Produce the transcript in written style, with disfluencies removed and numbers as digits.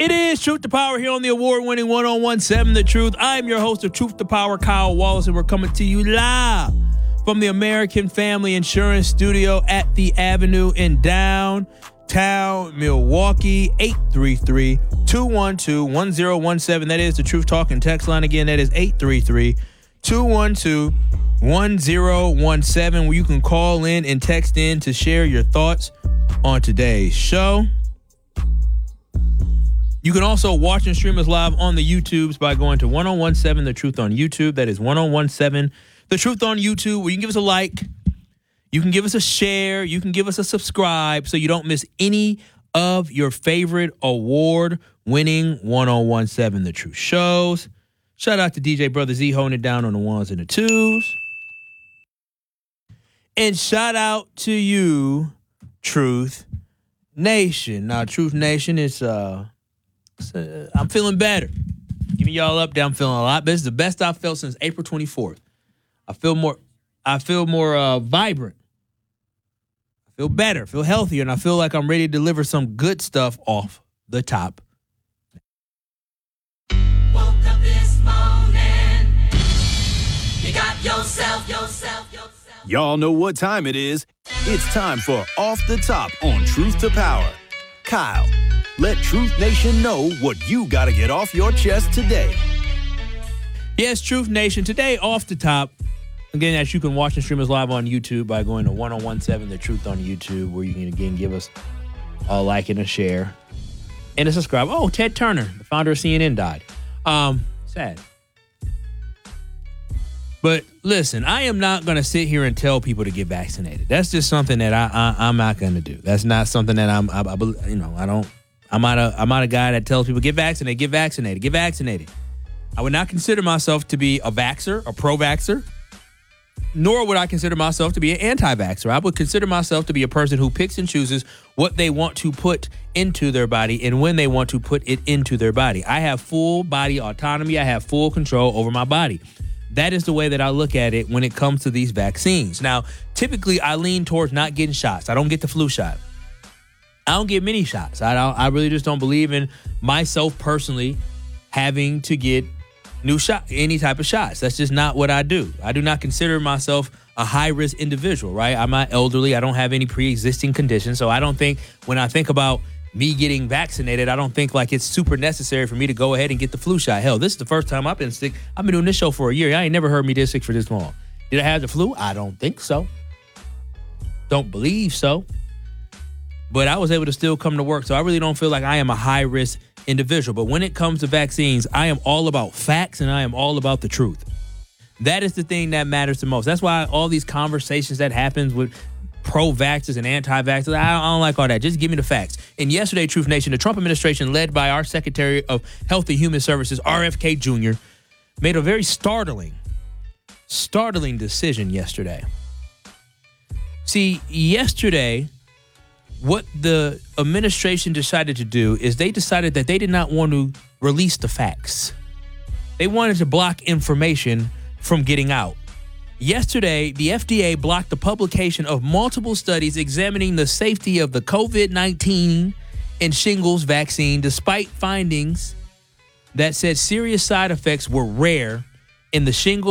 It is Truth to Power here on the award-winning 101.7 The Truth. I'm your host of Truth to Power, Kyle Wallace, and we're coming to you live from the American Family Insurance Studio at the Avenue in downtown Milwaukee. 833-212-1017. That is the Truth Talking text line. Again, that is 833-212-1017, where you can call in and text in to share your thoughts on today's show. You can also watch and stream us live on the YouTubes by going to 1017 The Truth on YouTube. That is 1017 The Truth on YouTube, where you can give us a like, you can give us a share, you can give us a subscribe so you don't miss any of your favorite award-winning 1017 The Truth shows. Shout out to DJ Brother Z holding it down on the ones and the twos. And shout out to you, Truth Nation. Now, Truth Nation is... I'm feeling better. Giving y'all up there, I'm feeling a lot better. This is the best I've felt since April 24th. I feel more vibrant. I feel better, feel healthier, and I feel like I'm ready to deliver some good stuff off the top. Woke up this morning. You got yourself. Y'all know what time it is. It's time for Off the Top on Truth to Power. Kyle, let Truth Nation know what you got to get off your chest today. Yes, Truth Nation. Today, Off the Top. Again, as you can watch and stream us live on YouTube by going to 1017 The Truth on YouTube, where you can, again, give us a like and a share and a subscribe. Oh, Ted Turner, the founder of CNN, died. Sad. But listen, I am not going to sit here and tell people to get vaccinated. That's just something that I'm not going to do. That's not something that I'm not a guy that tells people get vaccinated. I would not consider myself to be a vaxxer, a pro-vaxxer, nor would I consider myself to be an anti-vaxxer. I would consider myself to be a person who picks and chooses what they want to put into their body and when they want to put it into their body. I have full body autonomy. I have full control over my body. That is the way that I look at it when it comes to these vaccines. Now, typically, I lean towards not getting shots. I don't get the flu shot. I don't get many shots. I really just don't believe in myself personally having to get any type of shots. That's just not what I do. I do not consider myself a high-risk individual, right? I'm not elderly. I don't have any pre-existing conditions. So I don't think when I think about me getting vaccinated, I don't think like it's super necessary for me to go ahead and get the flu shot. Hell, this is the first time I've been sick. I've been doing this show for a year. I ain't never heard me this sick for this long. Did I have the flu? I don't think so. Don't believe so. But I was able to still come to work. So I really don't feel like I am a high-risk individual. But when it comes to vaccines, I am all about facts and I am all about the truth. That is the thing that matters the most. That's why all these conversations that happens with pro-vaxxers and anti-vaxxers, I don't like all that. Just give me the facts. And yesterday, Truth Nation, the Trump administration, led by our Secretary of Health and Human Services, RFK Jr., made a very startling decision yesterday. See, yesterday, what the administration decided to do is they decided that they did not want to release the facts. They wanted to block information from getting out. Yesterday, the FDA blocked the publication of multiple studies examining the safety of the COVID-19 and shingles vaccine, despite findings that said serious side effects were rare in the shingles